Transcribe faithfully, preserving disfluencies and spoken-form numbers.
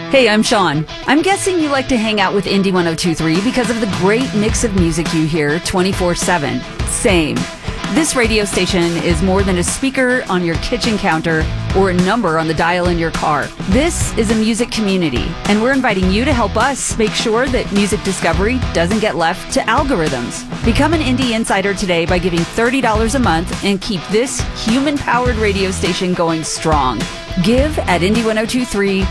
Hey, I'm Sean. I'm guessing you like to hang out with Indie one oh two point three because of the great mix of music you hear twenty-four seven. Same. This radio station is more than a speaker on your kitchen counter or a number on the dial in your car. This is a music community, and we're inviting you to help us make sure that music discovery doesn't get left to algorithms. Become an Indie Insider today by giving thirty dollars a month and keep this human-powered radio station going strong. Give at indie one oh two three